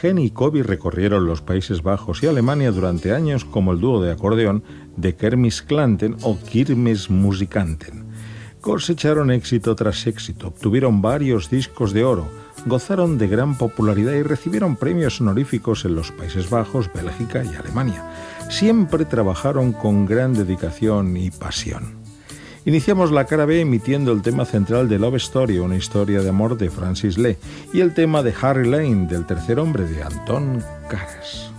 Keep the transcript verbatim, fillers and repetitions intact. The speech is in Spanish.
Henny y Kobi recorrieron los Países Bajos y Alemania durante años como el dúo de acordeón de Kermis Klanten o Kirmes Musikanten. Cosecharon éxito tras éxito, obtuvieron varios discos de oro, gozaron de gran popularidad y recibieron premios honoríficos en los Países Bajos, Bélgica y Alemania. Siempre trabajaron con gran dedicación y pasión. Iniciamos la cara B emitiendo el tema central de Love Story, una historia de amor de Francis Lee, y el tema de Harry Lane, del tercer hombre de Anton Karas.